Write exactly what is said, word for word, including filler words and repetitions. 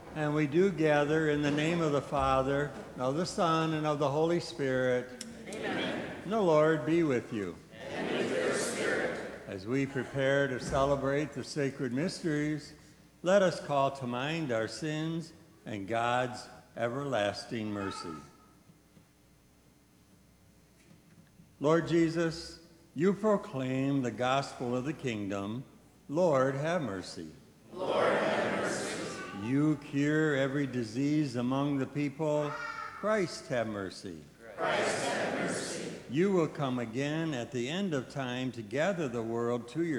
And we do gather in the name of the Father, of the Son, and of the Holy Spirit. Amen. And the Lord be with you. And with your spirit. As we prepare to celebrate the sacred mysteries, let us call to mind our sins and God's everlasting mercy. Lord Jesus, you proclaim the gospel of the kingdom. Lord, have mercy. Lord, have mercy. You cure every disease among the people. Christ, have mercy. Christ, have mercy. You will come again at the end of time to gather the world to